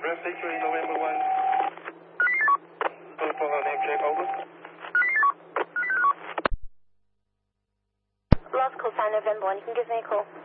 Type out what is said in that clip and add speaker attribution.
Speaker 1: Bradley 3 November 1. Purple on name check, over.
Speaker 2: Lost call sign November 1. You can give me a call.